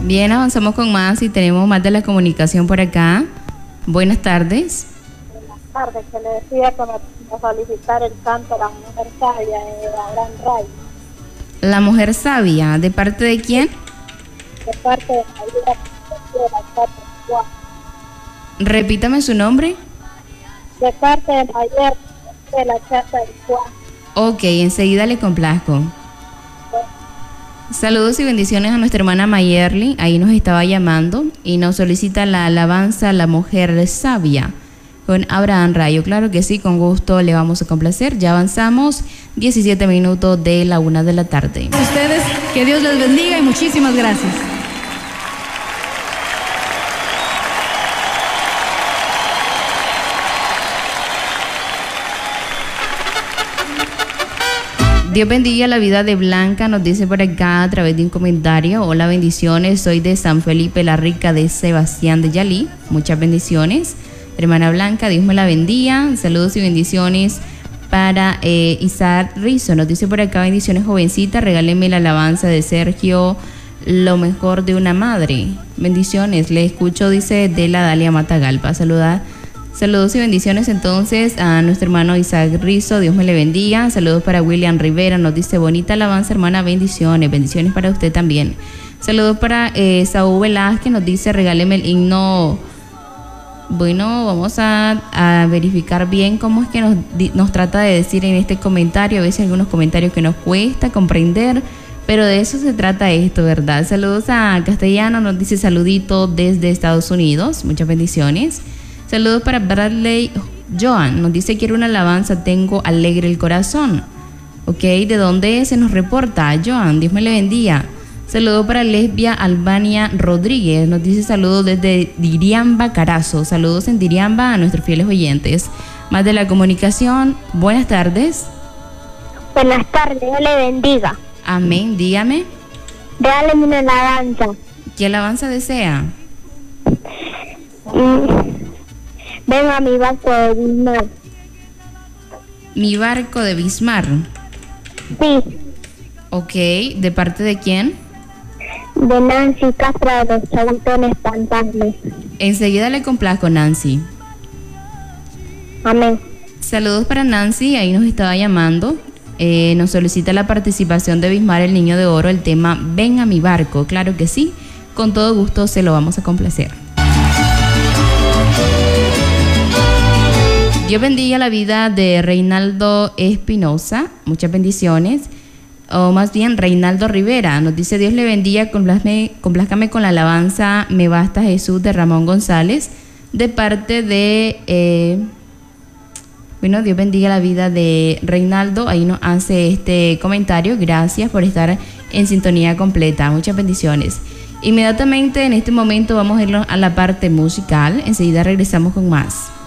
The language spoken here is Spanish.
Bien, avanzamos con más y tenemos más de la comunicación por acá. Buenas tardes. Buenas tardes, que le decía que me solicitar el canto La Mujer Sabia de Abraham Ray. La Mujer Sabia, ¿de parte de quién? De parte de María de la Chata del Guá. Repítame su nombre. De parte de María de la Chata del Guá. Ok, enseguida le complazco. Saludos y bendiciones a nuestra hermana Mayerly, ahí nos estaba llamando y nos solicita la alabanza La Mujer Sabia con Abraham Rayo. Claro que sí, con gusto le vamos a complacer. Ya avanzamos 17 minutos de la 1 de la tarde. A ustedes, que Dios les bendiga y muchísimas gracias. Dios bendiga la vida de Blanca, nos dice por acá a través de un comentario. Hola, bendiciones, soy de San Felipe la Rica de Sebastián de Yalí. Muchas bendiciones, hermana Blanca, Dios me la bendiga. Saludos y bendiciones para Isaac Rizo, nos dice por acá, bendiciones jovencita, regálenme la alabanza de Sergio, Lo Mejor de una Madre. Bendiciones, le escucho, dice de la Dalia Matagalpa. Saludos y bendiciones entonces a nuestro hermano Isaac Rizo, Dios me le bendiga. Saludos para William Rivera, nos dice bonita alabanza hermana, bendiciones para usted también. Saludos para Saúl Velázquez, nos dice regáleme el himno. Bueno, vamos a verificar bien cómo es que nos trata de decir en este comentario. A veces algunos comentarios que nos cuesta comprender, pero de eso se trata esto, ¿verdad? Saludos a Castellano, nos dice saludito desde Estados Unidos, muchas bendiciones. Saludos para Bradley Joan, nos dice quiero una alabanza, tengo alegre el corazón. Ok, ¿de dónde se nos reporta? Joan, Dios me le bendiga. Saludos para Lesbia Albania Rodríguez, nos dice saludos desde Diriamba, Carazo. Saludos en Diriamba a nuestros fieles oyentes. Más de la comunicación, buenas tardes. Buenas tardes, Dios le bendiga. Amén, dígame. Regáleme una alabanza. ¿Qué alabanza desea? Venga mi barco de Bismar. Mi barco de Bismar. Sí. Ok, ¿de parte de quién? De Nancy Castro de los Chabutones Fantasmas. Enseguida le complazco, Nancy. Amén. Saludos para Nancy, ahí nos estaba llamando. Nos solicita la participación de Bismar, el niño de oro, el tema Ven a mi barco. Claro que sí, con todo gusto se lo vamos a complacer. Dios bendiga la vida de Reinaldo Espinosa, muchas bendiciones, o más bien Reinaldo Rivera, nos dice Dios le bendiga, complázcame con la alabanza Me Basta Jesús de Ramón González, de parte de, Dios bendiga la vida de Reinaldo, ahí nos hace este comentario, gracias por estar en sintonía completa, muchas bendiciones. Inmediatamente en este momento vamos a irnos a la parte musical, enseguida regresamos con más.